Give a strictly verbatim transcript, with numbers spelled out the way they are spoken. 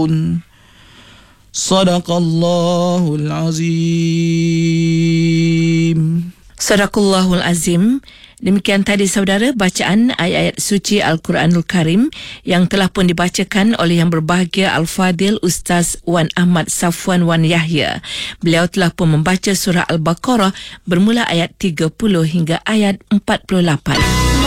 يعملون صدق الله العظيم. Sadaqallahul Azim. Demikian tadi saudara bacaan ayat-ayat suci Al-Quranul Karim yang telah pun dibacakan oleh yang berbahagia Al-Fadil Ustaz Wan Ahmad Safwan Wan Yahya. Beliau telah pun membaca surah Al-Baqarah bermula ayat tiga puluh hingga ayat empat puluh lapan.